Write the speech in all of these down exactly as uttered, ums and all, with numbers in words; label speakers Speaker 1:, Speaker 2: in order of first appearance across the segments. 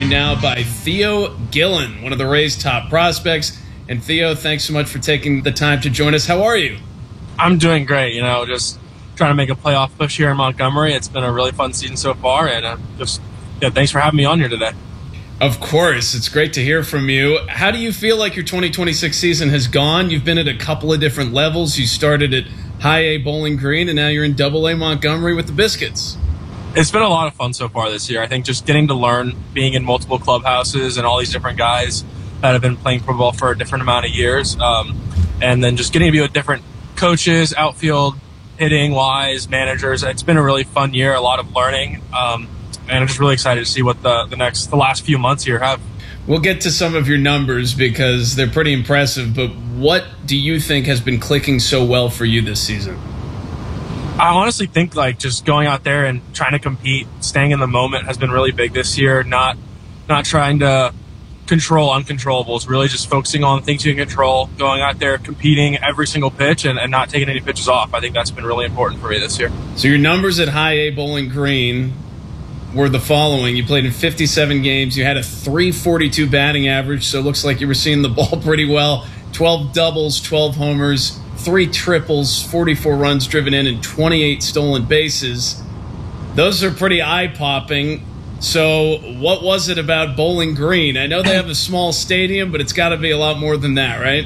Speaker 1: joined now by Theo Gillen, one of the Rays' top prospects. And Theo, thanks so much for taking the time to join us. How are you?
Speaker 2: I'm doing great. You know, just trying to make a playoff push here in Montgomery. It's been a really fun season so far, and uh, just yeah, thanks for having me on here today.
Speaker 1: Of course. It's great to hear from you. How do you feel like your twenty twenty-six season has gone? You've been at a couple of different levels. You started at High A Bowling Green, and now you're in Double A Montgomery with the Biscuits.
Speaker 2: It's been a lot of fun so far this year. I think just getting to learn, being in multiple clubhouses and all these different guys that have been playing football for a different amount of years, um, and then just getting to be with different coaches, outfield, hitting, wise, managers. It's been a really fun year, a lot of learning, um, and I'm just really excited to see what the, the next, the last few months here have.
Speaker 1: We'll get to some of your numbers because they're pretty impressive, but what do you think has been clicking so well for you this season?
Speaker 2: I honestly think like just going out there and trying to compete, staying in the moment has been really big this year. Not not trying to control uncontrollables, really just focusing on things you can control, going out there, competing every single pitch and, and not taking any pitches off. I think that's been really important for me this year.
Speaker 1: So your numbers at High A Bowling Green were the following. You played in fifty-seven games. You had a three forty-two batting average, so it looks like you were seeing the ball pretty well. twelve doubles, twelve homers, three triples, forty-four runs driven in, and twenty-eight stolen bases. Those are pretty eye-popping. So what was it about Bowling Green? I know they have a small stadium, but it's got to be a lot more than that, right?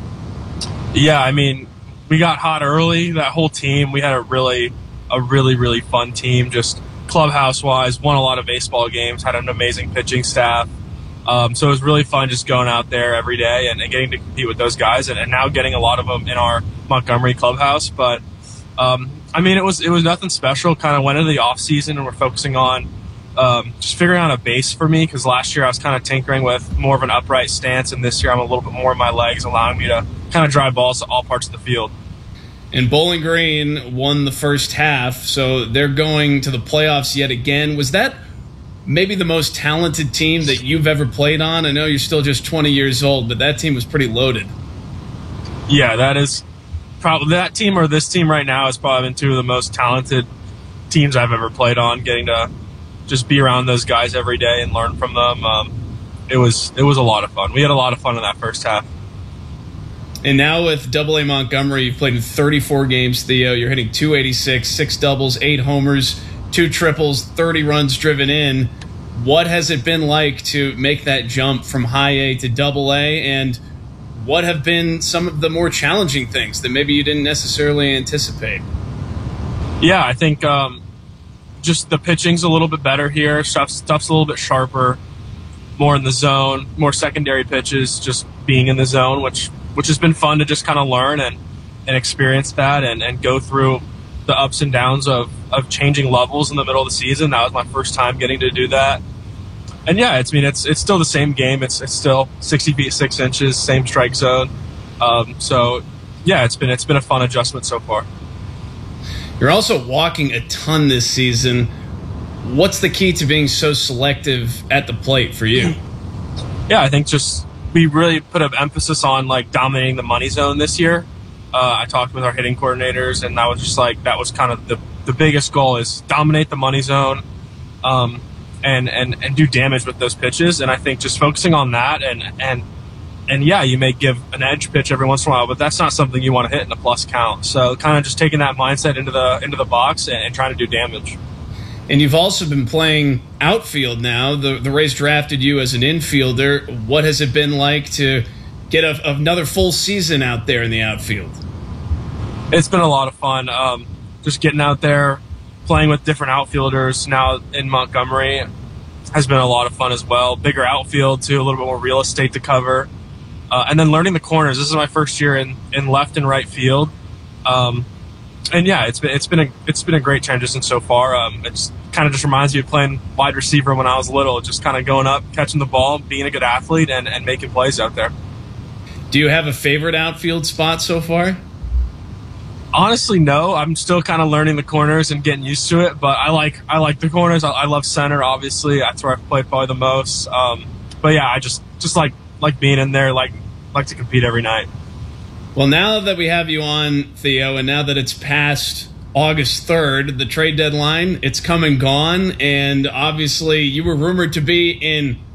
Speaker 2: Yeah, I mean, we got hot early, that whole team. We had a really, a really, really fun team, just clubhouse-wise, won a lot of baseball games, had an amazing pitching staff. Um, so it was really fun just going out there every day and, and getting to compete with those guys, and, and now getting a lot of them in our Montgomery clubhouse. But um, I mean, it was it was nothing special. Kind of went into the off season and we're focusing on um, just figuring out a base for me, because last year I was kind of tinkering with more of an upright stance, and this year I'm a little bit more in my legs, allowing me to kind of drive balls to all parts of the field.
Speaker 1: And Bowling Green won the first half, so they're going to the playoffs yet again. Was that maybe the most talented team that you've ever played on? I know you're still just twenty years old, but that team was pretty loaded.
Speaker 2: Yeah, that is probably that team or this team right now has probably been two of the most talented teams I've ever played on. Getting to just be around those guys every day and learn from them, um, it was it was a lot of fun. We had a lot of fun in that first half.
Speaker 1: And now with Double A Montgomery, you've played in thirty-four games, Theo. You're hitting two eighty-six, six doubles, eight homers, two triples, thirty runs driven in. What has it been like to make that jump from High A to Double A, and what have been some of the more challenging things that maybe you didn't necessarily anticipate?
Speaker 2: Yeah, I think um, just the pitching's a little bit better here. Stuff's, stuff's a little bit sharper, more in the zone, more secondary pitches, just being in the zone, which which has been fun to just kind of learn and, and experience that and, and go through the ups and downs of, of changing levels in the middle of the season. That was my first time getting to do that. And yeah, it's I mean it's it's still the same game. It's it's still sixty feet six inches, same strike zone. Um, so yeah, it's been it's been a fun adjustment so far.
Speaker 1: You're also walking a ton this season. What's the key to being so selective at the plate for you?
Speaker 2: Yeah, I think just we really put an emphasis on like dominating the money zone this year. Uh, I talked with our hitting coordinators, and that was just like that was kind of the the biggest goal is dominate the money zone. Um, And, and, and do damage with those pitches. And I think just focusing on that and, and and yeah, you may give an edge pitch every once in a while, but that's not something you want to hit in a plus count. So kind of just taking that mindset into the into the box and, and trying to do damage.
Speaker 1: And you've also been playing outfield now. The the Rays drafted you as an infielder. What has it been like to get a, another full season out there in the outfield?
Speaker 2: It's been a lot of fun. Um, just getting out there, playing with different outfielders now in Montgomery has been a lot of fun as well. Bigger outfield, too, a little bit more real estate to cover. Uh, and then learning the corners. This is my first year in, in left and right field. Um, and yeah, it's been it's been a it's been a great transition so far. Um, it kind of just reminds me of playing wide receiver when I was little, just kind of going up, catching the ball, being a good athlete, and, and making plays out there.
Speaker 1: Do you have a favorite outfield spot so far?
Speaker 2: Honestly, no. I'm still kind of learning the corners and getting used to it, but I like I like the corners. I, I love center, obviously. That's where I've played probably the most. Um, but yeah, I just just like like being in there, like like to compete every night.
Speaker 1: Well, now that we have you on, Theo, and now that it's past August third, the trade deadline, it's come and gone, and obviously you were rumored to be in